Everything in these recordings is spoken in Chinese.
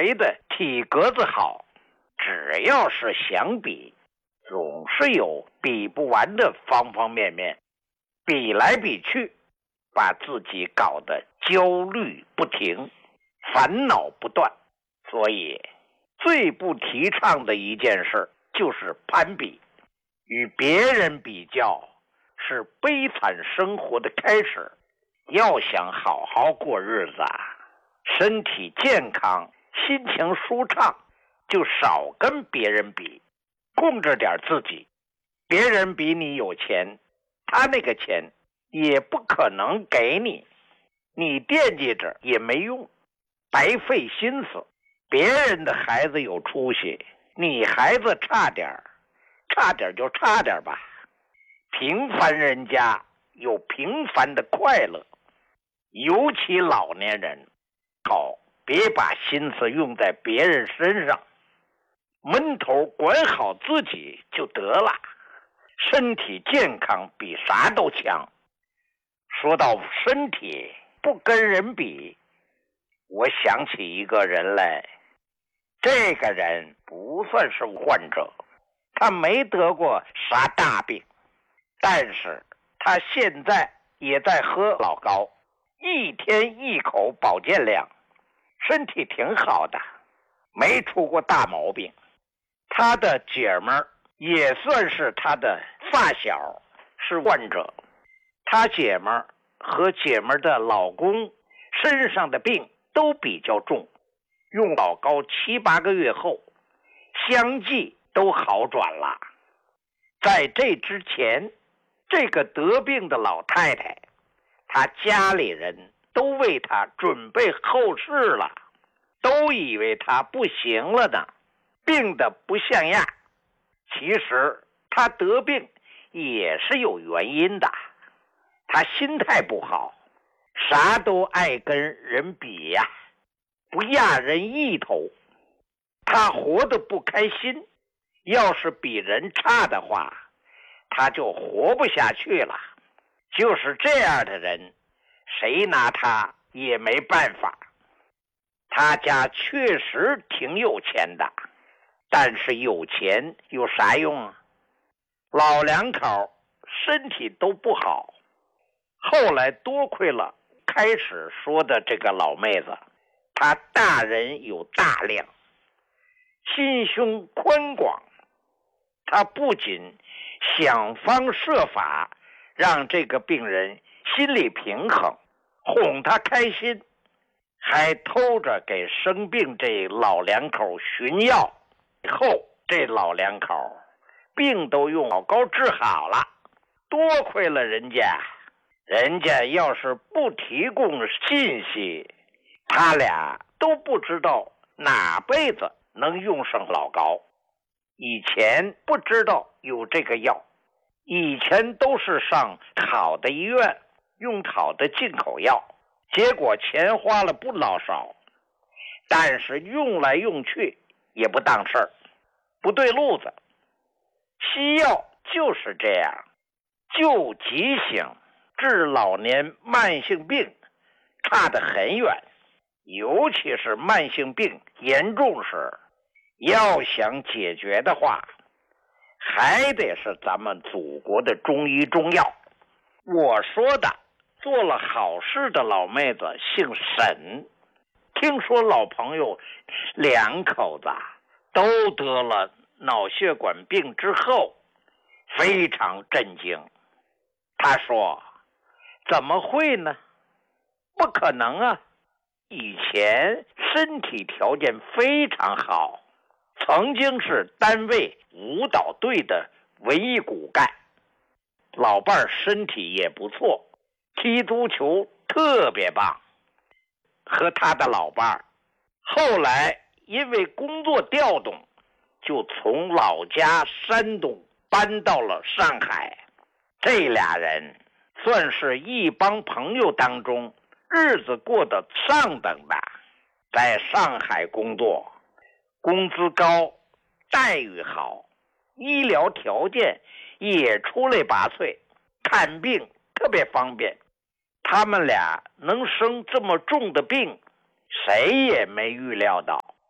谁的体格子好，只要是想比，总是有比不完的方方面面，比来比去，把自己搞得焦虑不停，烦恼不断。所以最不提倡的一件事就是攀比，与别人比较是悲惨生活的开始。要想好好过日子身体健康，心情舒畅，就少跟别人比，控制点自己。别人比你有钱，他那个钱也不可能给你，你惦记着也没用，白费心思。别人的孩子有出息，你孩子差点就差点吧。平凡人家有平凡的快乐，尤其老年人，别把心思用在别人身上，闷头管好自己就得了。身体健康比啥都强。说到身体不跟人比，我想起一个人来。这个人不算是患者，他没得过啥大病，但是他现在也在喝老高，一天一口保健量，身体挺好的，没出过大毛病。他的姐们儿也算是他的发小，是患者。他姐们儿和姐们儿的老公身上的病都比较重，用老高7、8个月后，相继都好转了。在这之前，这个得病的老太太，她家里人都为她准备后事了，都以为她不行了呢，病得不像样。其实她得病也是有原因的，她心态不好，啥都爱跟人比呀，不压人一头。他活得不开心，要是比人差的话，他就活不下去了。就是这样的人，谁拿他也没办法。他家确实挺有钱的，但是有钱有啥用啊？老两口身体都不好。后来多亏了开始说的这个老妹子，她大人有大量，心胸宽广，她不仅想方设法让这个病人心理平衡，哄他开心，还偷着给生病这老两口寻药。后这老两口病都用老高治好了，多亏了人家要是不提供信息，他俩都不知道哪辈子能用上老高。以前不知道有这个药，以前都是上好的医院用好的进口药，结果钱花了不老少，但是用来用去也不当事儿，不对路子。西药就是这样，救急性治老年慢性病差得很远，尤其是慢性病严重时，要想解决的话，还得是咱们祖国的中医中药。我说的做了好事的老妹子姓沈，听说老朋友两口子都得了脑血管病之后，非常震惊。他说：怎么会呢？不可能啊！以前身体条件非常好，曾经是单位舞蹈队的文艺骨干，老伴儿身体也不错，踢足球特别棒。和他的老伴儿后来因为工作调动，就从老家山东搬到了上海。这俩人算是一帮朋友当中日子过得上等的，在上海工作，工资高，待遇好，医疗条件也出类拔萃，看病特别方便。他们俩能生这么重的病，谁也没预料到。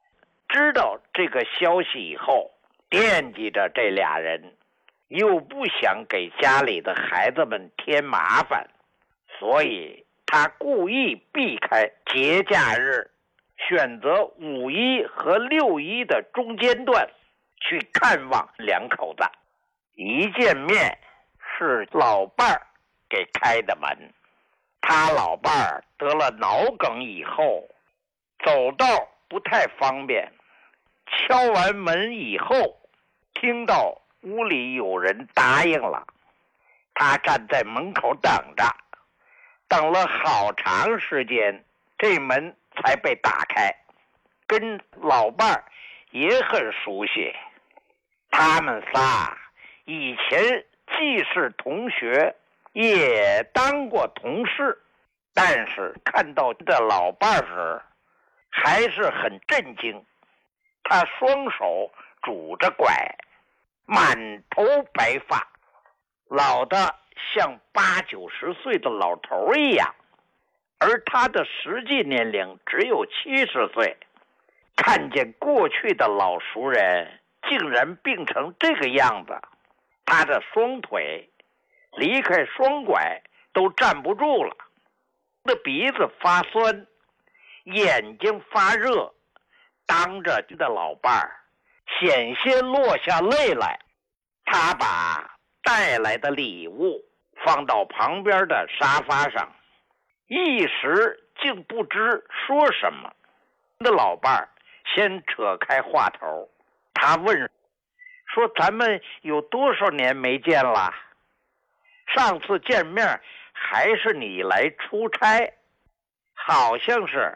知道这个消息以后，惦记着这俩人，又不想给家里的孩子们添麻烦，所以他故意避开节假日，选择5一和6一的中间段去看望两口子。一见面是老伴儿给开的门，他老伴儿得了脑梗以后，走道不太方便，敲完门以后，听到屋里有人答应了，他站在门口等着，等了好长时间，这门才被打开。跟老伴儿也很熟悉，他们仨以前既是同学，也当过同事，但是看到的老伴儿时，还是很震惊。他双手拄着拐，满头白发，老的像80、90岁的老头一样，而他的实际年龄只有70岁。看见过去的老熟人竟然病成这个样子，他的双腿离开双拐都站不住了，他的鼻子发酸，眼睛发热，当着的老伴儿险些落下泪来。他把带来的礼物放到旁边的沙发上，一时竟不知说什么。的老伴儿先扯开话头，他问说：“咱们有多少年没见了？上次见面还是你来出差，好像是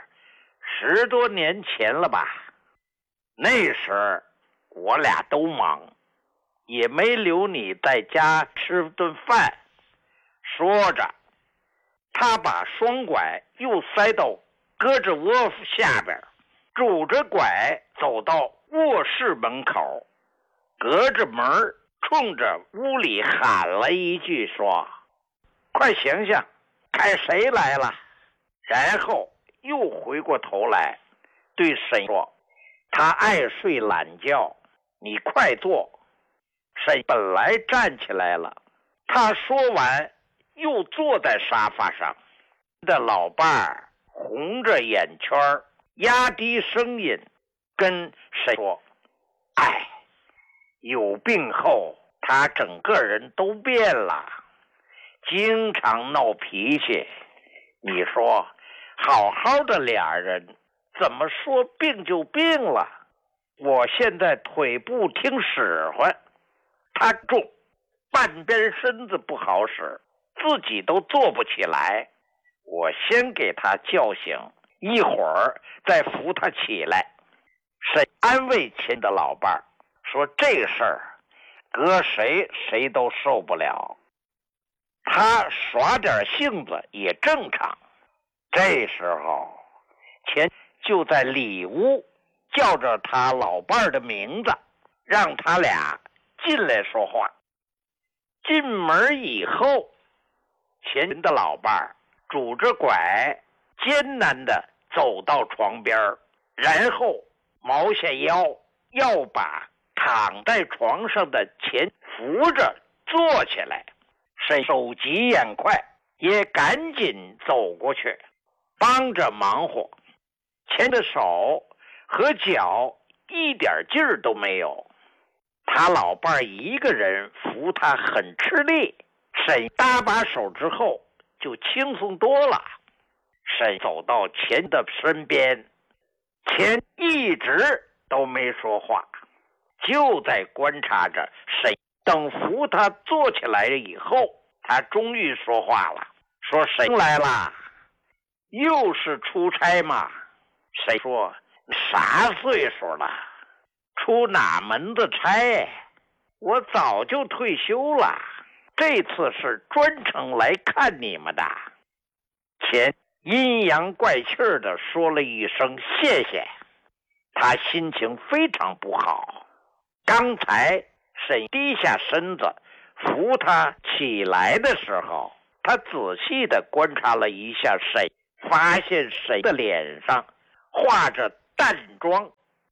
10多年前了吧？那时我俩都忙，也没留你在家吃顿饭。”说着，他把双拐又塞到胳肢窝下边，拄着拐走到卧室门口，隔着门冲着屋里喊了一句说：“快醒醒，看谁来了。”然后又回过头来对沈说：“他爱睡懒觉，你快坐。”沈本来站起来了，他说完又坐在沙发上。的老伴儿红着眼圈，压低声音跟沈说：“哎，有病后他整个人都变了，经常闹脾气。你说好好的俩人，怎么说病就病了？我现在腿不听使唤，他重，半边身子不好使，自己都坐不起来。我先给他叫醒，一会儿再扶他起来。”沈安慰前的老伴儿说：“这个事儿搁谁都受不了，他耍点性子也正常。”这时候钱就在里屋叫着他老伴儿的名字，让他俩进来说话。进门以后，钱的老伴儿拄着拐艰难地走到床边，然后毛下腰，要把躺在床上的钱扶着坐起来。沈手疾眼快，也赶紧走过去帮着忙活。钱的手和脚一点劲儿都没有，他老伴儿一个人扶他很吃力。沈搭把手之后就轻松多了。沈走到钱的身边，钱一直都没说话，就在观察着沈。等扶他坐起来以后，他终于说话了，说：“沈来了，又是出差吗？”沈说：“啥岁数了，出哪门子差？我早就退休了，这次是专程来看你们的。”钱阴阳怪气的说了一声谢谢，他心情非常不好。刚才沈低下身子扶他起来的时候，他仔细的观察了一下沈，发现沈的脸上画着淡妆，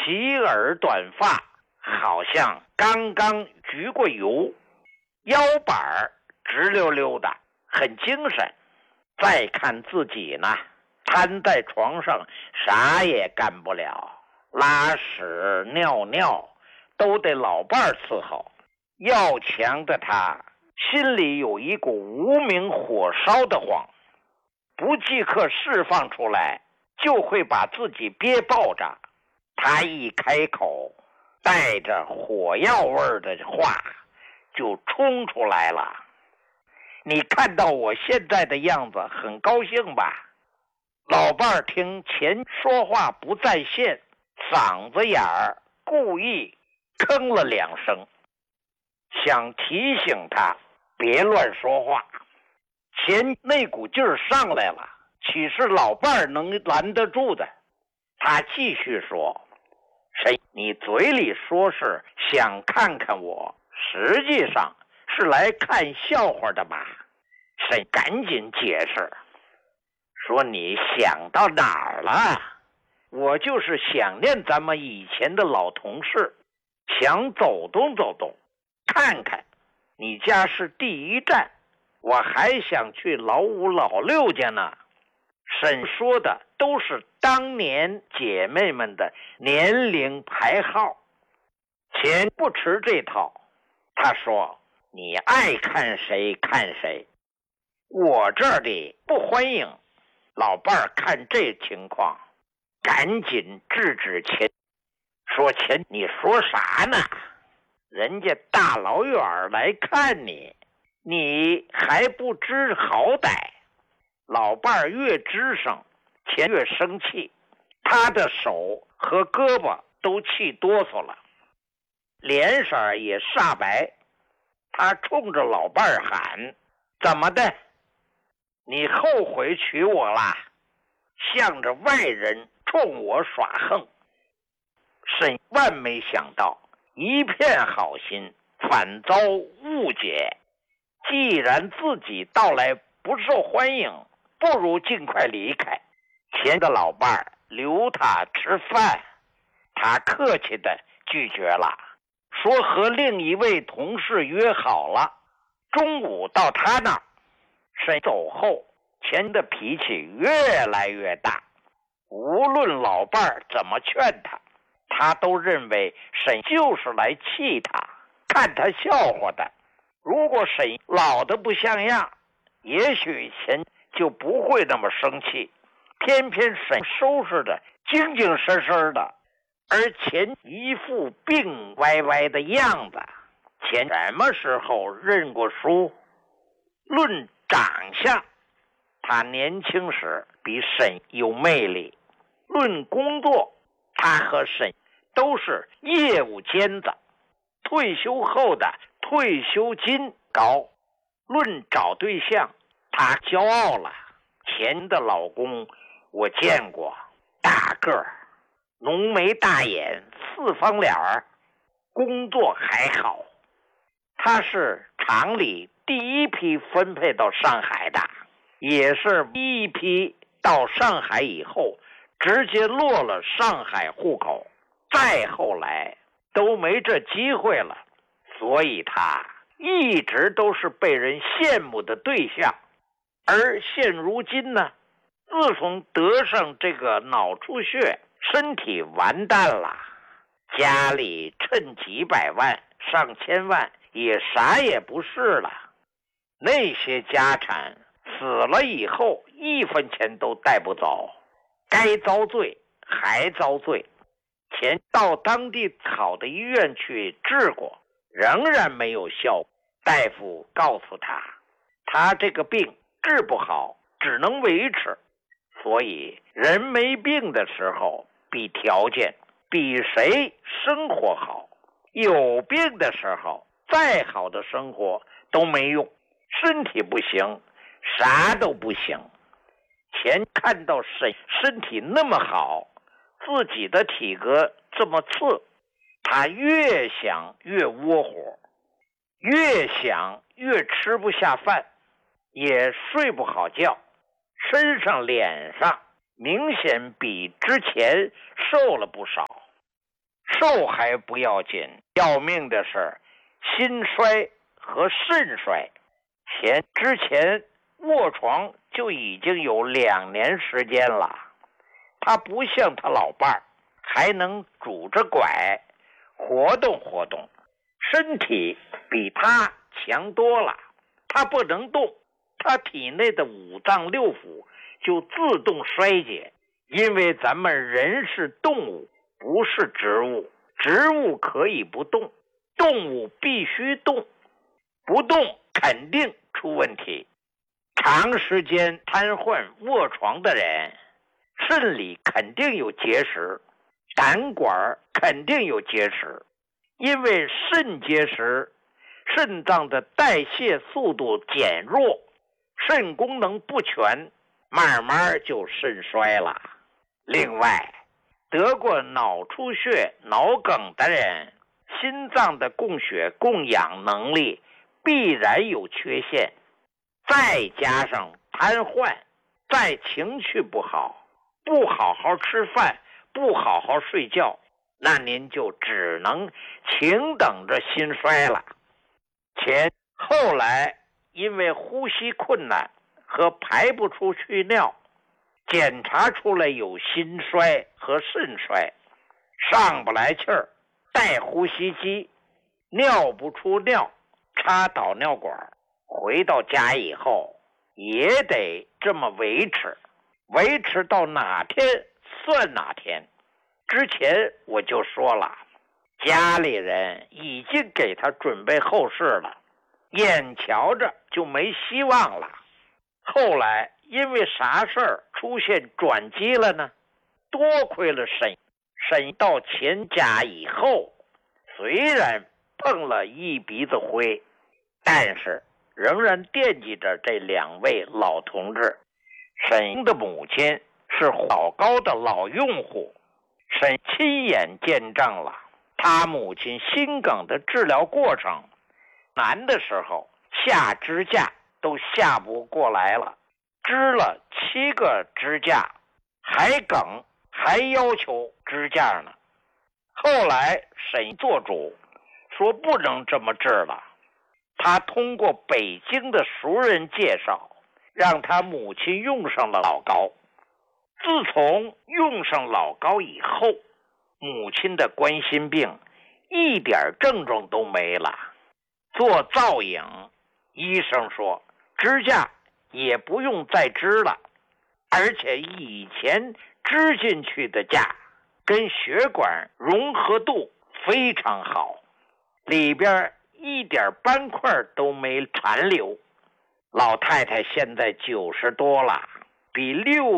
齐耳短发，好像刚刚焗过油，腰板直溜溜的，很精神。再看自己呢，瘫在床上，啥也干不了，拉屎尿尿都得老伴儿伺候。要强的他心里有一股无名火烧得慌，不即刻释放出来，就会把自己憋爆着。他一开口，带着火药味的话就冲出来了。你看到我现在的样子很高兴吧？老伴儿听钱说话不在线，嗓子眼儿故意吭了2声，想提醒他别乱说话。钱那股劲儿上来了，岂是老伴儿能拦得住的？他继续说，谁？你嘴里说是想看看我，实际上是来看笑话的吧？谁赶紧解释，说你想到哪儿了？我就是想念咱们以前的老同事，想走动走动，看看。你家是第一站，我还想去老五老六家呢。沈说的都是当年姐妹们的年龄排号，钱不吃这套。他说，你爱看谁看谁，我这里不欢迎。老伴儿看这情况，赶紧制止钱，说钱你说啥呢？人家大老远来看你，你还不知好歹。老伴儿越吱声，钱越生气，他的手和胳膊都气哆嗦了，脸色也煞白。他冲着老伴儿喊，怎么的？你后悔娶我啦？向着外人冲我耍横。沈万没想到，一片好心反遭误解。既然自己到来不受欢迎，不如尽快离开。钱的老伴儿留他吃饭，他客气的拒绝了，说和另一位同事约好了，中午到他那儿。沈走后，钱的脾气越来越大，无论老伴儿怎么劝他，他都认为沈就是来气他，看他笑话的。如果沈老得不像样，也许钱就不会那么生气。偏偏沈收拾的精精神神的，而钱一副病歪歪的样子。钱什么时候认过书？论长相，他年轻时比沈有魅力。论工作，他和沈都是业务尖子，退休后的退休金高。论找对象，他骄傲了。钱的老公我见过，大个儿，浓眉大眼，四方脸儿，工作还好。他是厂里第一批分配到上海的，也是第一批到上海以后直接落了上海户口，再后来都没这机会了，所以他一直都是被人羡慕的对象。而现如今呢，自从得上这个脑出血，身体完蛋了，家里趁几百万上千万也啥也不是了。那些家产死了以后一分钱都带不走，该遭罪还遭罪。钱到当地好的医院去治过，仍然没有效果。大夫告诉他，他这个病治不好，只能维持。所以人没病的时候比条件比谁生活好，有病的时候再好的生活都没用，身体不行，啥都不行。钱看到身体那么好，自己的体格这么次，他越想越窝火，越想越吃不下饭，也睡不好觉，身上脸上明显比之前瘦了不少。 瘦还不要紧，要命的是心衰和肾衰。之前卧床就已经有2年时间了，他不像他老伴儿还能拄着拐活动活动，身体比他强多了。他不能动，他体内的5脏6腑就自动衰竭。因为咱们人是动物，不是植物，植物可以不动，动物必须动，不动肯定出问题。长时间瘫痪卧床的人，肾里肯定有结石，胆管肯定有结石。因为肾结石，肾脏的代谢速度减弱，肾功能不全，慢慢就肾衰了。另外，得过脑出血、脑梗的人，心脏的供血供氧能力必然有缺陷，再加上瘫痪，再情绪不好，不好好吃饭，不好好睡觉，那您就只能请等着心衰了。后来因为呼吸困难和排不出去尿，检查出来有心衰和肾衰，上不来气儿，带呼吸机，尿不出尿，插导尿管，回到家以后也得这么维持到哪天算哪天。之前我就说了，家里人已经给他准备后事了，眼瞧着就没希望了。后来因为啥事儿出现转机了呢？多亏了沈到钱家以后，虽然碰了一鼻子灰，但是仍然惦记着这2位老同志。沈的母亲是老高的老用户，沈亲眼见证了他母亲心梗的治疗过程。难的时候下支架都下不过来了，支了7个支架，还梗，还要求支架呢。后来沈做主说不能这么治了，他通过北京的熟人介绍，让他母亲用上了老高。自从用上老高以后，母亲的冠心病一点症状都没了。做造影，医生说支架也不用再支了，而且以前支进去的架跟血管融合度非常好，里边一点斑块都没残留。老太太现在90多了，比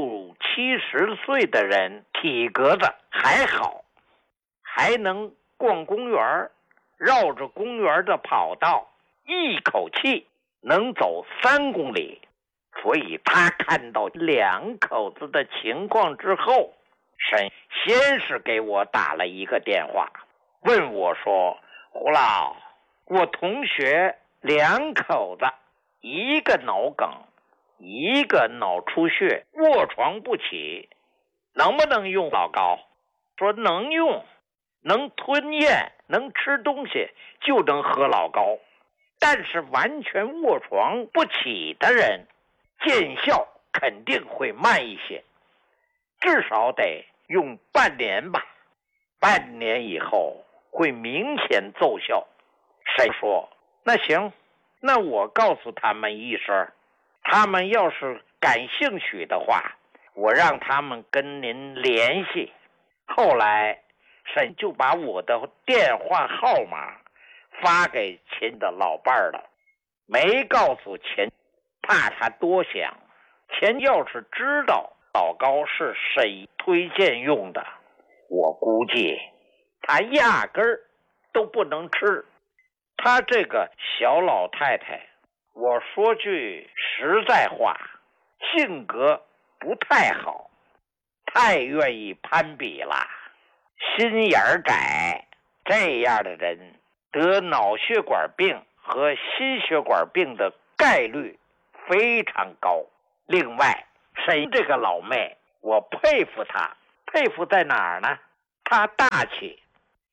60、70岁的人体格子还好，还能逛公园，绕着公园的跑道一口气能走3公里。所以他看到2口子的情况之后，沈先是给我打了一个电话，问我说，胡老，我同学2口子，一个脑梗，一个脑出血，卧床不起，能不能用老高？说能用，能吞咽，能吃东西，就能喝老高。但是完全卧床不起的人，见效肯定会慢一些，至少得用半年吧，半年以后会明显奏效。谁说那行，那我告诉他们一声，他们要是感兴趣的话，我让他们跟您联系。后来沈就把我的电话号码发给钱的老伴儿了，没告诉钱，怕他多想。钱要是知道老高是沈推荐用的，我估计他压根儿都不能吃。他这个小老太太，我说句实在话，性格不太好，太愿意攀比了，心眼儿窄。这样的人得脑血管病和心血管病的概率非常高。另外，沈这个老妹，我佩服她，佩服在哪儿呢？她大气，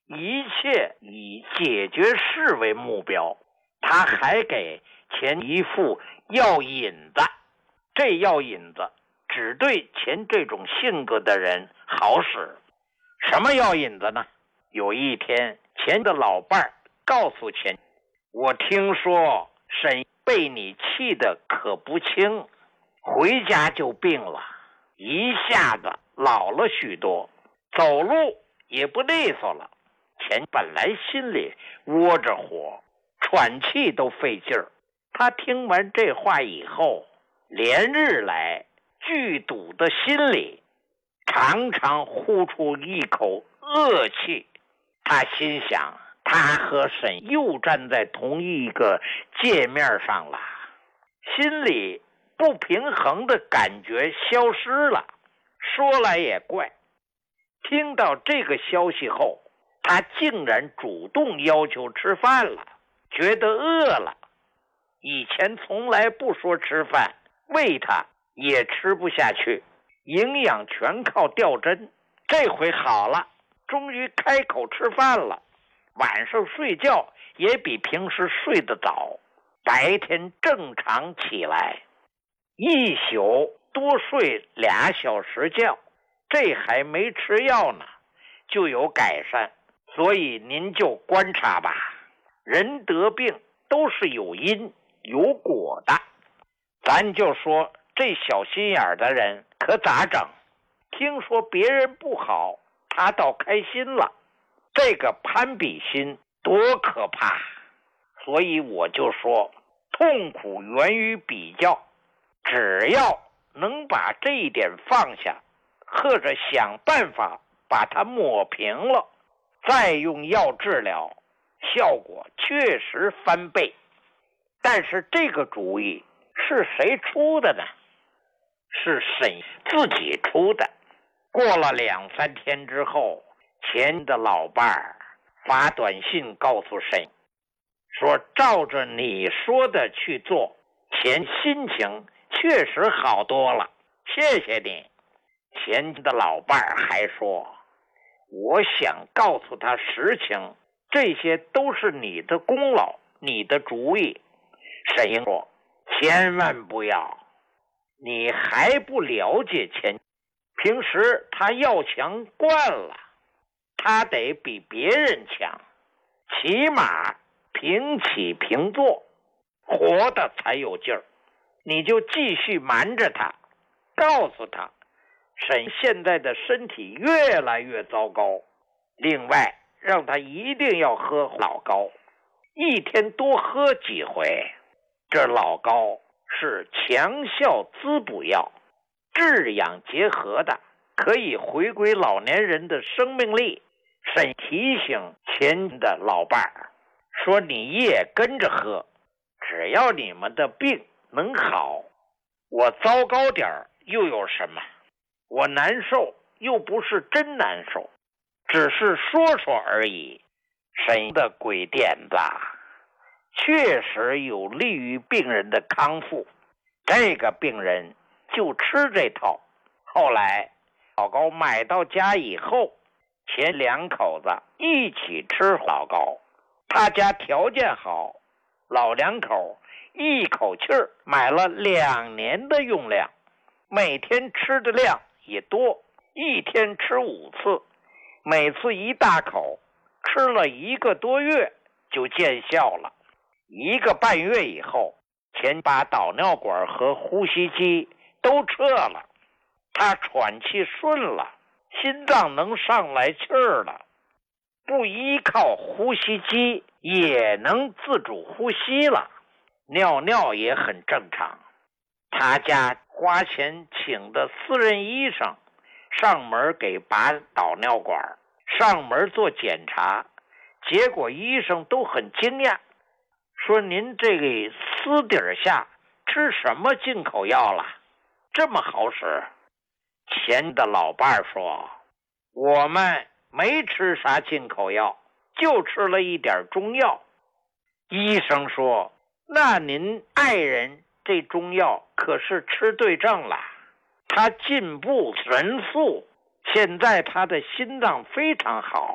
一切以解决事为目标。他还给钱一副药引子，这药引子只对钱这种性格的人好使。什么药引子呢？有一天，钱的老伴告诉钱，我听说沈被你气得可不轻，回家就病了，一下子老了许多，走路也不利索了。钱本来心里窝着火，喘气都费劲儿。他听完这话以后，连日来聚堵的心里常常呼出一口恶气。他心想，他和沈又站在同一个界面上了，心里不平衡的感觉消失了。说来也怪，听到这个消息后，他竟然主动要求吃饭了，觉得饿了。以前从来不说吃饭，喂他也吃不下去，营养全靠吊针。这回好了，终于开口吃饭了。晚上睡觉也比平时睡得早，白天正常起来，一宿多睡2小时觉。这还没吃药呢，就有改善。所以您就观察吧，人得病都是有因有果的。咱就说这小心眼的人可咋整？听说别人不好，他倒开心了，这个攀比心多可怕。所以我就说，痛苦源于比较，只要能把这一点放下，或者想办法把它抹平了，再用药治疗，效果确实翻倍。但是这个主意是谁出的呢？是沈自己出的。过了2、3天之后，钱的老伴儿发短信告诉沈，说照着你说的去做，钱心情确实好多了，谢谢你。钱的老伴儿还说，我想告诉他实情，这些都是你的功劳，你的主意。沈英说，千万不要，你还不了解钱，平时他要强惯了，他得比别人强，起码平起平坐，活得才有劲儿。你就继续瞒着他，告诉他沈现在的身体越来越糟糕，另外让他一定要喝老膏，一天多喝几回。这老膏是强效滋补药，治养结合的，可以回归老年人的生命力。沈提醒钱的老伴儿说，你也跟着喝，只要你们的病能好，我糟糕点又有什么？我难受又不是真难受，只是说说而已。沈的鬼点子确实有利于病人的康复，这个病人就吃这套。后来老膏买到家以后，钱2口子一起吃老膏。他家条件好，老2口一口气儿买了2年的用量，每天吃的量也多，一天吃5次，每次1大口，吃了1个多月就见效了。1个半月以后，钱把导尿管和呼吸机都撤了，他喘气顺了，心脏能上来气儿了，不依靠呼吸机也能自主呼吸了，尿尿也很正常。他家花钱请的私人医生上门给拔导尿管，上门做检查，结果医生都很惊讶，说您这个私底下吃什么进口药了，这么好使？钱的老伴说，我们没吃啥进口药，就吃了一点中药。医生说，那您爱人这中药可是吃对症了，他进步神速，现在他的心脏非常好。